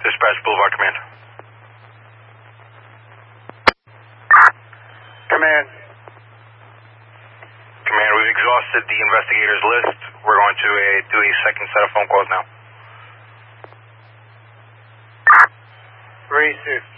Dispatch Boulevard Command. Command. Command, we've exhausted the investigators list. We're going to do a second set of phone calls now. Racist.